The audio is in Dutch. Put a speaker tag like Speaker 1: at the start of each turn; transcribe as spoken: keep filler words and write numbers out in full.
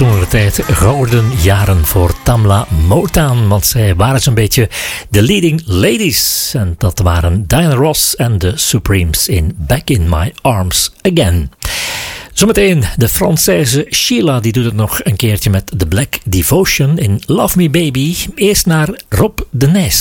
Speaker 1: toen de tijd gouden jaren voor Tamla Motown, want zij waren zo'n beetje de leading ladies. En dat waren Diana Ross en de Supremes in Back in My Arms Again. Zometeen de Française Sheila, die doet het nog een keertje met The Black Devotion in Love Me Baby. Eerst naar Rob de Nijs.